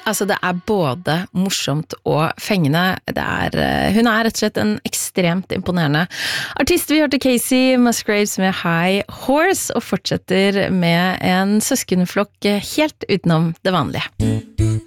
Altså det både morsomt og fengende. Hun rett og slett en ekstremt imponerende artist. Vi hørte Casey Musgraves med High Horse og fortsetter med en søskenflokk helt utenom det vanlige.